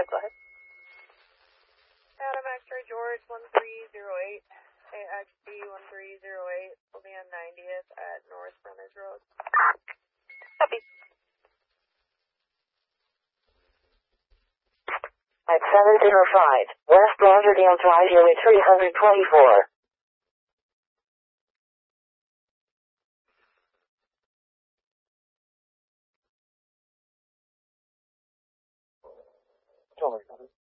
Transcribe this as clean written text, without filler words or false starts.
go ahead. Adam X-ray George 1308, AXD 1308, will be on 90th at North Frontage Road. Copy. At 705, West Lauderdale Drive, Unit 324. Totally.